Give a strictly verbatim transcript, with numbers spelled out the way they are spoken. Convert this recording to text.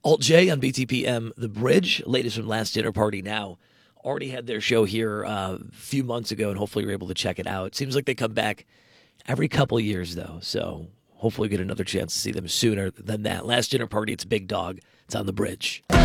Alt J on B T P M, The Bridge, latest from Last Dinner Party Now. Already had their show here uh, a few months ago, and hopefully you're able to check it out. Seems like they come back every couple years, though, so hopefully we get another chance to see them sooner than that. Last Dinner Party, it's Big Dog. It's on The Bridge.